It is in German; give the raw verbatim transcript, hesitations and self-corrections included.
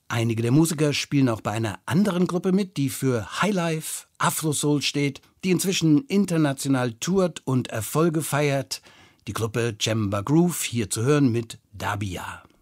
Einige der Musiker spielen auch bei einer anderen Gruppe mit, die für Highlife, Afro-Soul steht, die inzwischen international tourt und Erfolge feiert. Die Gruppe Jemba Groove, hier zu hören mit Dabia.